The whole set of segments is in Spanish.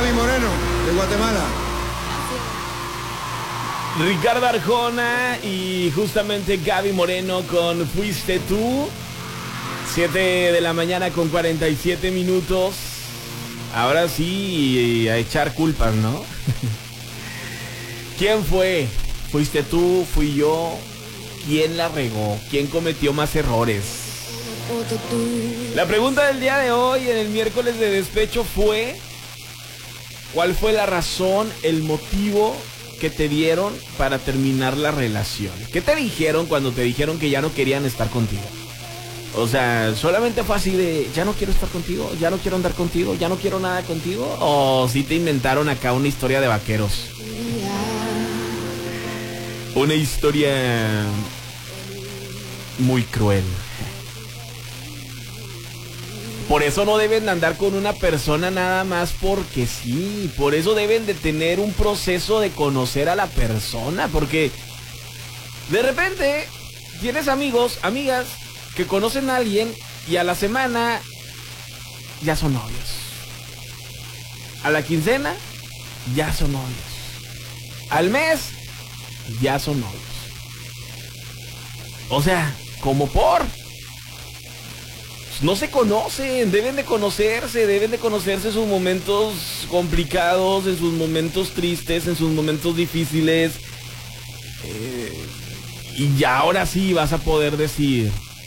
Gaby Moreno, de Guatemala. Ricardo Arjona y justamente Gaby Moreno con Fuiste Tú. 7 de la mañana con 47 minutos. Ahora sí, a echar culpas, ¿no? ¿Quién fue? ¿Fuiste tú? ¿Fui yo? ¿Quién la regó? ¿Quién cometió más errores? La pregunta del día de hoy, en el miércoles de despecho, fue: ¿cuál fue la razón, el motivo que te dieron para terminar la relación? ¿Qué te dijeron cuando te dijeron que ya no querían estar contigo? O sea, ¿solamente fue así de ya no quiero estar contigo, ya no quiero andar contigo, ya no quiero nada contigo? ¿O sí te inventaron acá una historia de vaqueros? Una historia muy cruel. Por eso no deben de andar con una persona nada más porque sí. Por eso deben de tener un proceso de conocer a la persona. Porque de repente tienes amigos, amigas que conocen a alguien y a la semana ya son novios. A la quincena ya son novios. Al mes ya son novios. O sea, como por... no se conocen, deben de conocerse en sus momentos complicados, en sus momentos tristes, en sus momentos difíciles. Y ya ahora sí vas a poder decir,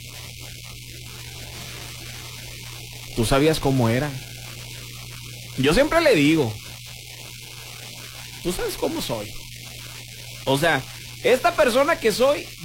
¿tú sabías cómo era? Yo siempre le digo, ¿tú sabes cómo soy? O sea, esta persona que soy,